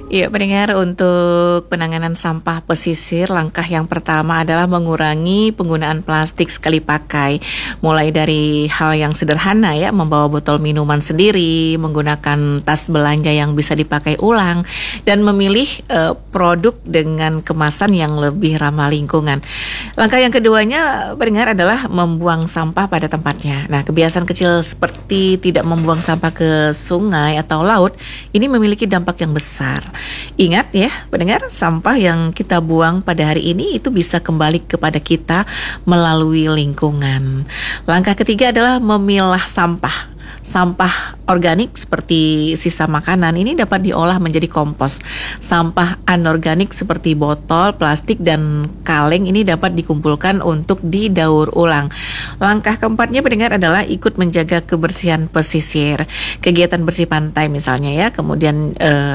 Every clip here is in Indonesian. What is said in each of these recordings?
Ya, pendengar, untuk penanganan sampah pesisir, langkah yang pertama adalah mengurangi penggunaan plastik sekali pakai. Mulai dari hal yang sederhana ya, membawa botol minuman sendiri, menggunakan tas belanja yang bisa dipakai ulang, dan memilih produk dengan kemasan yang lebih ramah lingkungan. Langkah yang keduanya, pendengar, adalah membuang sampah pada tempatnya. Nah, kebiasaan kecil seperti tidak membuang sampah ke sungai atau laut, ini memiliki dampak yang besar. Ingat ya, pendengar, sampah yang kita buang pada hari ini itu bisa kembali kepada kita melalui lingkungan. Langkah ketiga adalah memilah sampah. Sampah organik seperti sisa makanan ini dapat diolah menjadi kompos. Sampah anorganik seperti botol, plastik, dan kaleng ini dapat dikumpulkan untuk didaur ulang. Langkah keempatnya, pendengar, adalah ikut menjaga kebersihan pesisir. Kegiatan bersih pantai misalnya ya, kemudian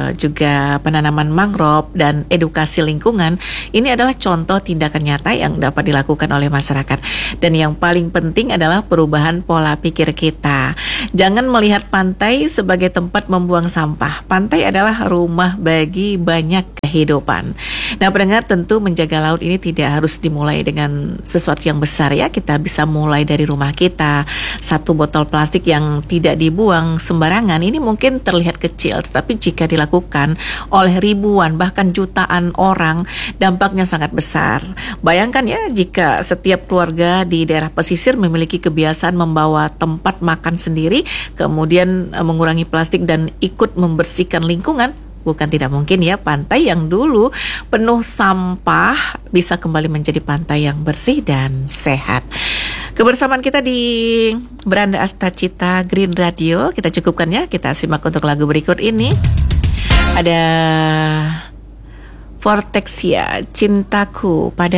juga penanaman mangrove dan edukasi lingkungan. Ini adalah contoh tindakan nyata yang dapat dilakukan oleh masyarakat. Dan yang paling penting adalah perubahan pola pikir kita. Jangan melihat pantai sebagai tempat membuang sampah. Pantai adalah rumah bagi banyak kehidupan. Nah, pendengar, tentu menjaga laut ini tidak harus dimulai dengan sesuatu yang besar ya. Kita bisa mulai dari rumah kita. Satu botol plastik yang tidak dibuang sembarangan ini mungkin terlihat kecil, tetapi jika dilakukan oleh ribuan bahkan jutaan orang, dampaknya sangat besar. Bayangkan ya, jika setiap keluarga di daerah pesisir memiliki kebiasaan membawa tempat makan sendiri, kemudian mengurangi plastik dan ikut membersihkan lingkungan, bukan tidak mungkin ya, pantai yang dulu penuh sampah bisa kembali menjadi pantai yang bersih dan sehat. Kebersamaan kita di Beranda Astacita Green Radio kita cukupkan ya. Kita simak untuk lagu berikut ini. Ada Vortexia, Cintaku Pada